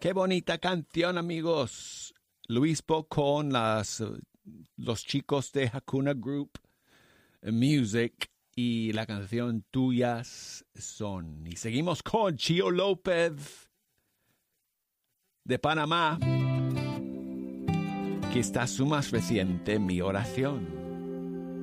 Qué bonita canción, amigos. Luis Bo con los chicos de Hakuna Group Music y la canción Tuyas Son. Y seguimos con Chio López de Panamá, que está su más reciente Mi Oración.